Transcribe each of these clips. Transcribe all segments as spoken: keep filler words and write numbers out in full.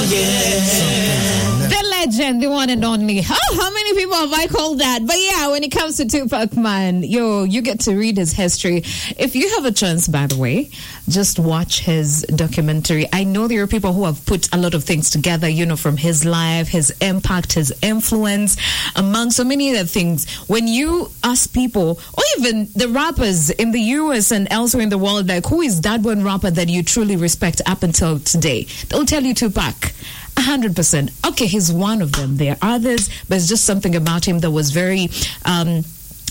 The legend, the one and only. Oh, how many people have I called that? But yeah, when it comes to Tupac, man, yo, you get to read his history. If you have a chance, by the way, just watch his documentary. I know there are people who have put a lot of things together, you know, from his life, his impact, his influence, among so many other things. When you ask people, or even the rappers in the U S and elsewhere in the world, like, who is that one rapper that you truly respect up until today? They'll tell you Tupac. one hundred percent. Okay, he's one of them. There are others, but it's just something about him that was very... Um,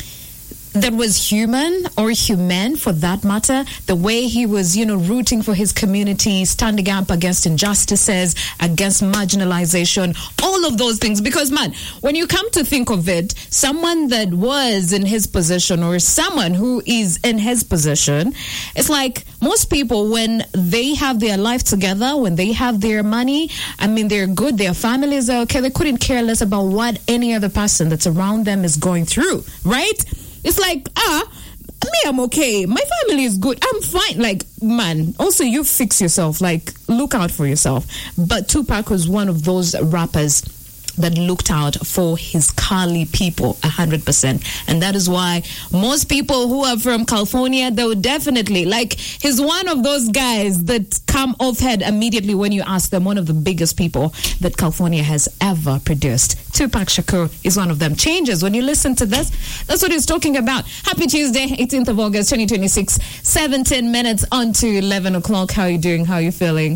that was human or human for that matter. The way he was, you know, rooting for his community, standing up against injustices, against marginalization, all of those things. Because, man, when you come to think of it, someone that was in his position or someone who is in his position, it's like most people, when they have their life together, when they have their money, I mean, they're good, their families are okay, they couldn't care less about what any other person that's around them is going through, right? It's like, ah, me, I'm okay. My family is good. I'm fine. Like, man, also you fix yourself. Like, look out for yourself. But Tupac was one of those rappers that looked out for his Cali people one hundred percent. And that is why most people who are from California, they would definitely, like, he's one of those guys that come off head immediately when you ask them, one of the biggest people that California has ever produced. Tupac Shakur is one of them. Changes. When you listen to this, that's what he's talking about. Happy Tuesday, eighteenth of August, twenty twenty-six, seventeen minutes on to eleven o'clock. How are you doing? How are you feeling?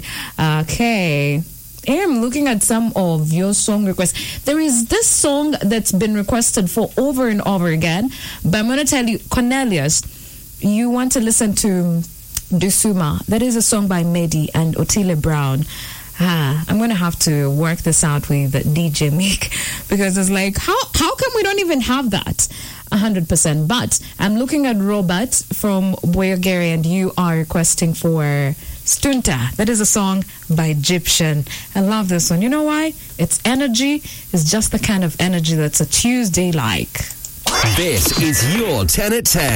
Okay. I'm looking at some of your song requests. There is this song that's been requested for over and over again, but I'm going to tell you, Cornelius, you want to listen to Dusuma. That is a song by Mehdi and Otile Brown. Ah, I'm going to have to work this out with D J Mick, because it's like, how how come we don't even have that? one hundred percent. But I'm looking at Robert from Boyogere, and you are requesting for Stunta. That is a song by Egyptian. I love this one. You know why? It's energy. It's just the kind of energy that's a Tuesday like. This is your ten at ten.